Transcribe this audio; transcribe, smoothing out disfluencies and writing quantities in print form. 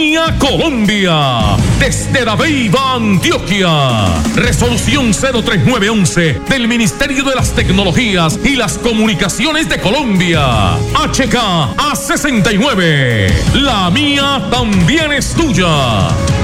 Colombia, desde La Beiba, Antioquia. Resolución 03911 del Ministerio de las Tecnologías y las Comunicaciones de Colombia. HK A69. La mía también es tuya.